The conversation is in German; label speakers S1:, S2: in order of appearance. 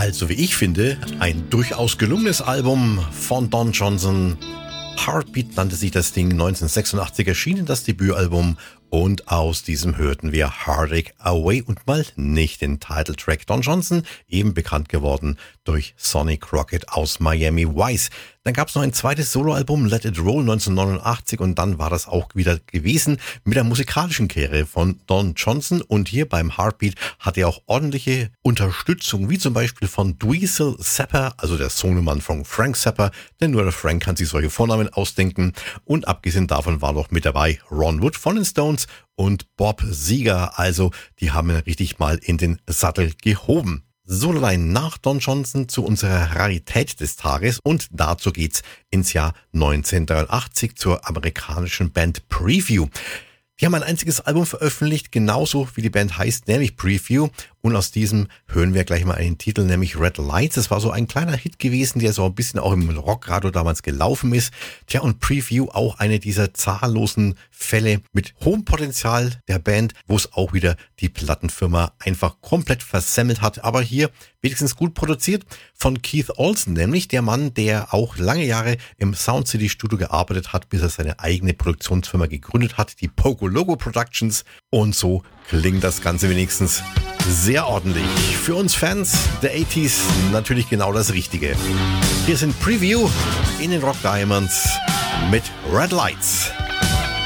S1: Also wie ich finde, ein durchaus gelungenes Album von Don Johnson. Heartbeat nannte sich das Ding, 1986 erschienen das Debütalbum und aus diesem hörten wir Heartache Away und mal nicht den Titeltrack. Don Johnson, eben bekannt geworden durch Sonny Crockett aus Miami Vice. Dann gab es noch ein zweites Soloalbum, Let It Roll 1989 und dann war das auch wieder gewesen mit der musikalischen Karriere von Don Johnson und hier beim Heartbeat hat er auch ordentliche Unterstützung, wie zum Beispiel von Dweezil Zappa, also der Sohnemann von Frank Zappa, denn nur der Frank kann sich solche Vornamen ausdenken und abgesehen davon war noch mit dabei Ron Wood von den Stones und Bob Seger, also die haben richtig mal in den Sattel gehoben. So allein nach Don Johnson zu unserer Rarität des Tages und dazu geht's ins Jahr 1983 zur amerikanischen Band Preview. Die haben ein einziges Album veröffentlicht, genauso wie die Band heißt, nämlich Preview. Und aus diesem hören wir gleich mal einen Titel, nämlich Red Lights. Das war so ein kleiner Hit gewesen, der so ein bisschen auch im Rockradio damals gelaufen ist. Tja, und Preview auch eine dieser zahllosen Fälle mit hohem Potenzial der Band, wo es auch wieder die Plattenfirma einfach komplett versemmelt hat. Aber hier wenigstens gut produziert von Keith Olsen, nämlich der Mann, der auch lange Jahre im Sound City Studio gearbeitet hat, bis er seine eigene Produktionsfirma gegründet hat, die Pogo Logo Productions. Und so klingt das Ganze wenigstens sehr ordentlich. Für uns Fans der 80s natürlich genau das Richtige. Hier sind Preview in den Rock Diamonds mit Red Lights.